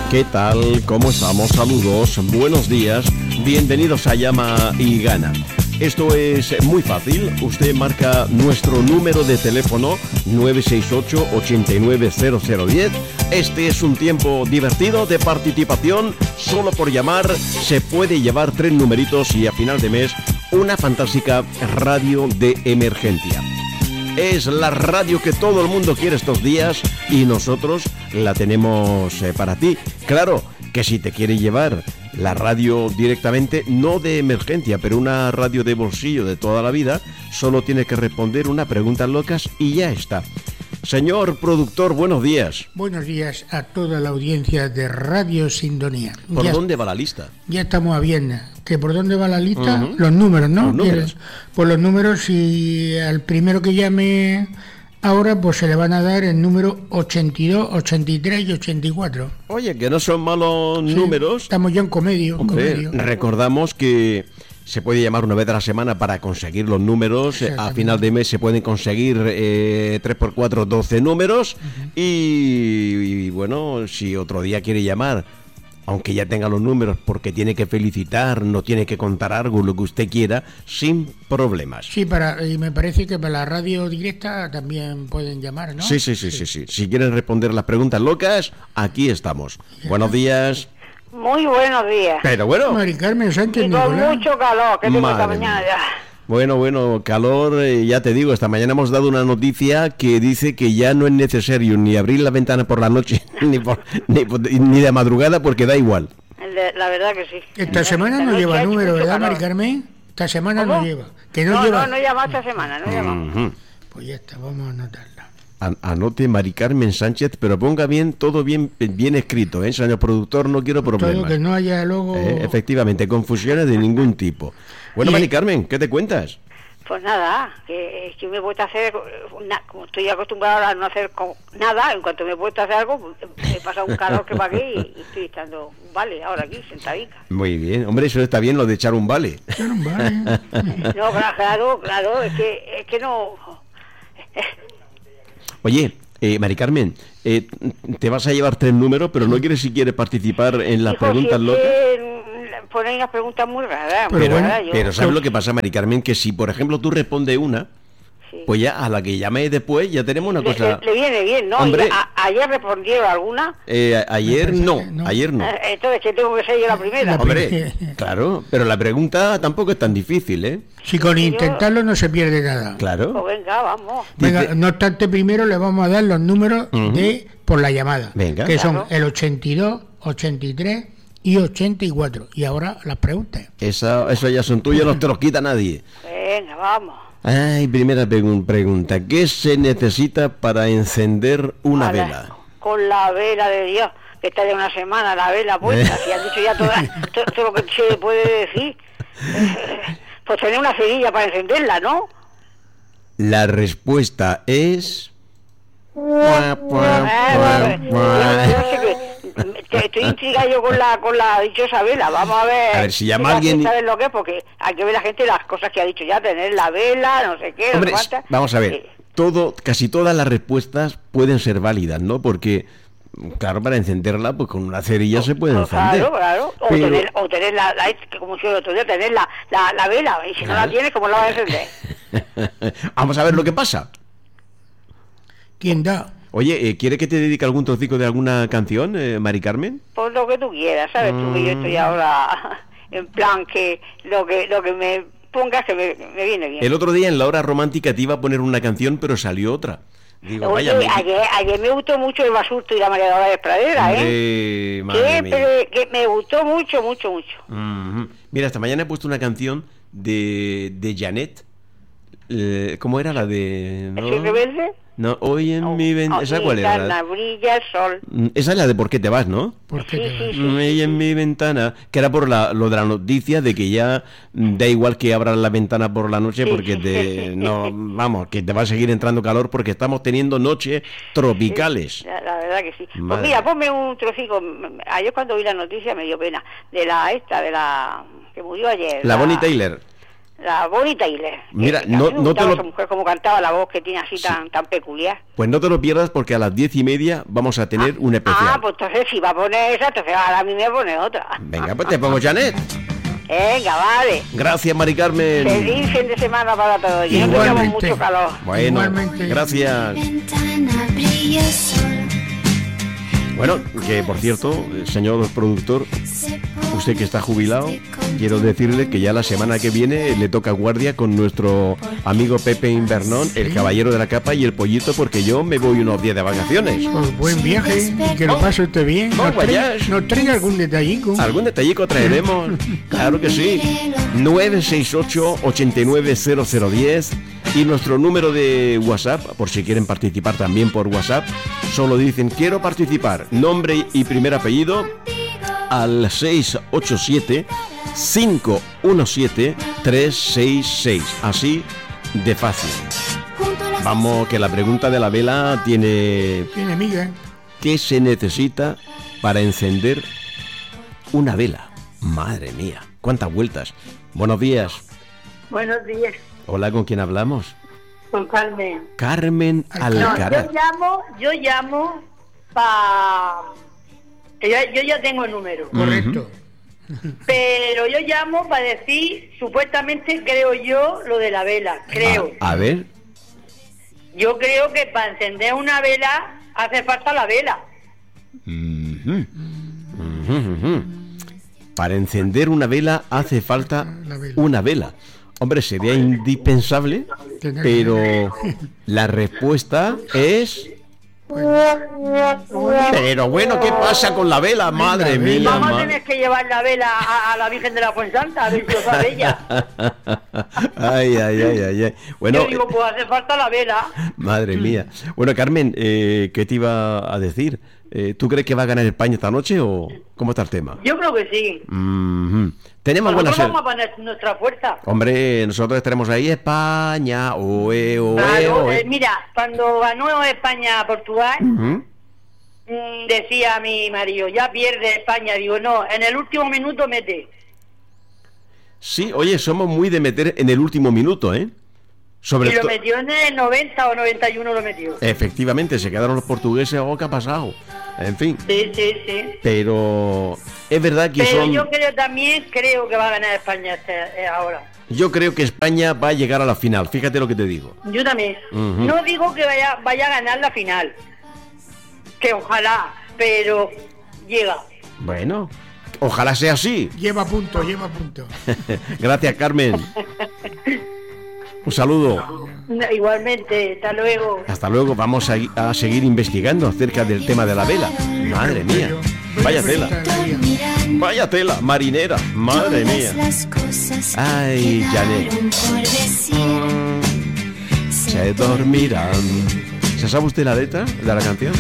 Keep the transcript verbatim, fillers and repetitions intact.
¿Qué tal? ¿Cómo estamos? Saludos, buenos días, bienvenidos a Llama y Gana. Esto es muy fácil, usted marca nuestro número de teléfono nueve seis ocho, ocho nueve cero cero uno cero. Este es un tiempo divertido de participación, solo por llamar se puede llevar tres numeritos y a final de mes una fantástica radio de emergencia. Es la radio que todo el mundo quiere estos días y nosotros la tenemos eh, para ti. Claro que si te quiere llevar la radio directamente, no de emergencia, pero una radio de bolsillo de toda la vida, solo tiene que responder unas preguntas locas y ya está. Señor productor, buenos días. Buenos días a toda la audiencia de Radio Sintonía. ¿Por ya, dónde va la lista? Ya estamos a viernes. ¿Que por dónde va la lista? Uh-huh. Los números, ¿no? Los números. Pues los números, y al primero que llame ahora, pues se le van a dar el número ochenta y dos, ochenta y tres y ochenta y cuatro. Oye, que no son malos sí, números. Estamos ya en comedio. Hombre, comedio. Recordamos que se puede llamar una vez a la semana para conseguir los números. A final de mes se pueden conseguir eh, tres por cuatro, doce números. Uh-huh. y, y bueno, si otro día quiere llamar, aunque ya tenga los números, porque tiene que felicitar, no tiene que contar algo, lo que usted quiera, sin problemas. Sí, para y me parece que para la radio directa también pueden llamar, ¿no? Sí, sí, sí, sí, sí. sí. Si quieren responder las preguntas locas, aquí estamos. Ya. Buenos días. Muy buenos días. Pero bueno. Mari Carmen Sánchez y con Nicolás. mucho calor, que tengo esta mañana ya. Bueno, bueno, calor, eh, ya te digo, esta mañana hemos dado una noticia que dice que ya no es necesario ni abrir la ventana por la noche, ni, por, ni, ni de madrugada, porque da igual. La verdad que sí. Esta semana no lleva número, ¿verdad, Mari Carmen? Esta semana ¿Cómo? no lleva. Que no, no, lleva. no, no llama esta semana, no llama. Uh-huh. Pues ya está, vamos a anotarla. Anote Mari Carmen Sánchez, pero ponga bien, todo bien bien escrito, ¿eh? Señor productor, no quiero problemas. Todo que no haya luego... Eh, efectivamente, confusiones de ningún tipo. Bueno, y... Mari Carmen, ¿qué te cuentas? Pues nada, que, que me he puesto a hacer, na, como estoy acostumbrada a no hacer nada, en cuanto me he puesto a hacer algo, me he pasado un calor que para aquí y, y estoy echando un vale ahora aquí, sentadica. Muy bien, hombre, eso está bien, lo de echar un vale. Echar un vale. No, claro, claro, es que, es que no... Oye, eh, Mari Carmen, eh, te vas a llevar tres números, pero no quieres si quieres participar en las Hijo, preguntas si locas. Ponen unas preguntas muy raras. Pero, muy bueno, raras, yo... pero ¿sabes lo que pasa, Mari Carmen? Que si, por ejemplo, tú respondes una, sí. pues ya a la que llame después ya tenemos una le, cosa... Le, le viene bien, ¿no? Hombre, a, ¿Ayer respondieron alguna? Eh, ayer no, no, ayer no. Entonces, ¿qué tengo que ser yo la primera? Hombre, claro, pero la pregunta tampoco es tan difícil, ¿eh? Si con intentarlo no se pierde nada. Claro. Pues venga, vamos. Venga, Dice... no obstante, primero le vamos a dar los números uh-huh. de por la llamada. Venga. Que claro. son el ochenta y dos, ochenta y tres y ochenta y cuatro. Y ahora las preguntas. Esa, eso ya son tuyas, no te los quita nadie. Venga, vamos. Ay, primera pregun- pregunta. ¿Qué se necesita para encender una Vale. vela? Con la vela de Dios, que está de una semana la vela puesta. Si has dicho ya todo, todo, todo lo que se puede decir. Pues tener una cerilla para encenderla, ¿no? La respuesta es... Estoy intrigado yo con la con la dichosa vela. Vamos a ver. A ver si llama alguien. ¿Sabes lo que es? Porque hay que ver la gente las cosas que ha dicho ya, tener la vela, no sé qué. Hombre, no sé vamos a ver. eh. Todo, casi todas las respuestas pueden ser válidas, ¿no? Porque, claro, para encenderla, pues con una cerilla se puede pues encender. Claro, claro. O pero... tener, o tener la, la, como si el otro día, tener la, la, la vela. Y si claro. no la tienes, ¿cómo la vas a encender? Vamos a ver lo que pasa. ¿Quién da? Oye, eh, ¿quiere que te dedique algún trocico de alguna canción, eh, Mari Carmen? Pues lo que tú quieras, ¿sabes? Mm. Tú que yo estoy ahora en plan que lo que lo que me pongas que me, me viene bien. El otro día en la hora romántica te iba a poner una canción, pero salió otra. Digo, Oye, vaya, ayer, ayer me gustó mucho el Basurto y la María de Pradera, ¿eh? Eh, que, pero, que me gustó mucho, mucho, mucho. Uh-huh. Mira, esta mañana he puesto una canción de, de Janet. Eh, ¿Cómo era la de...? ¿No? ¿Es rebelde? No, hoy en oh, mi ventana... Oh, ¿Esa cuál era? ventana brilla el sol. Esa es la de ¿Por qué te vas, no? ¿Por qué sí, te sí, vas? sí, Hoy sí, en sí. mi ventana, que era por la, lo de la noticia de que ya da igual que abras la ventana por la noche Sí, porque sí, te... sí, sí. no vamos, que te va a seguir entrando calor porque estamos teniendo noches tropicales. La, la verdad que sí. Madre. Pues mira, ponme un trocico. Ayer cuando vi la noticia me dio pena. De la esta, de la... que murió ayer. La Bonnie Tyler. La Bonnie Tyler. Mira, que, que no- a mí me no te gustaba lo- esa mujer, como cantaba, la voz que tiene así tan tan peculiar. Pues no te lo pierdas porque a las diez y media vamos a tener un especial. Ah, pues entonces si va a poner esa, entonces ahora a mí me pone otra. Venga, pues te pongo Janet. Venga, vale. Gracias, Mari Carmen. Feliz fin de semana para todos. Y no tengamos Igualmente. mucho calor. Bueno, Igualmente. gracias. Ventana brilla el sol. Bueno, que por cierto, señor productor, usted que está jubilado, quiero decirle que ya la semana que viene le toca guardia con nuestro amigo Pepe Invernón, el caballero de la capa y el pollito, porque yo me voy unos días de vacaciones. Pues buen viaje y que lo pase usted bien. No, Nos vaya. trae, nos trae algún detallico. ¿Algún detallico traeremos? Claro que sí. nueve seis ocho, ocho nueve cero cero uno cero y nuestro número de WhatsApp, por si quieren participar también por WhatsApp, solo dicen quiero participar, nombre y primer apellido al seis ocho siete, cinco uno siete, tres seis seis. Así de fácil. Vamos, que la pregunta de la vela tiene... Tiene miga. ¿Qué se necesita para encender una vela? Madre mía, cuántas vueltas. Buenos días. Buenos días, Hola, ¿con quién hablamos? con Carmen. Carmen No, Alcaraz. yo llamo, yo llamo para... Yo, yo ya tengo el número, Correcto. pero yo llamo para decir, supuestamente creo yo, lo de la vela, creo. A, a ver, Yo creo que para encender una vela hace falta la vela. ujú, ujú, ujú. Para encender una vela hace falta La vela. una vela. Hombre, sería indispensable, Tener- pero la respuesta es... Pero bueno, ¿qué pasa con la vela? Madre vela. mía, Vamos a ma- tener que llevar la vela a, a la Virgen de la Fuensanta, a ver si lo sabe ella. Ay, ay, ay, ay, ay. Bueno, Yo digo, pues hace falta la vela. madre mía. Bueno, Carmen, eh, ¿qué te iba a decir? Eh, ¿Tú crees que va a ganar España esta noche o cómo está el tema? Yo creo que sí. Mhm. Tenemos buena Nosotros suerte. vamos a poner nuestra fuerza. Hombre, nosotros estaremos ahí, España, oe, oe, Claro, oe. eh, mira, cuando ganó España a Portugal, Ujú. mm, decía mi marido, ya pierde España. Digo, no, en el último minuto mete. Sí, oye, somos muy de meter en el último minuto, ¿eh? Sobre Y lo todo. metió en el noventa o noventa y uno lo metió. Efectivamente, se quedaron los portugueses, oh, ¿qué ha pasado? En fin, Sí, sí, sí. pero es verdad que Pero son... yo creo también, creo que va a ganar España este, eh, ahora. Yo creo que España va a llegar a la final, fíjate lo que te digo. Yo también. Ujú. No digo que vaya, vaya a ganar la final. Que ojalá, pero llega. Bueno, ojalá sea así. Lleva punto, lleva punto. Gracias, Carmen. Un saludo. No, igualmente, hasta luego. Hasta luego, vamos a, a seguir investigando acerca del tema de la vela. Madre mía, vaya tela. Vaya tela, marinera, madre mía. Ay, Janet. Se dormirán. ¿Se sabe usted la letra de la canción?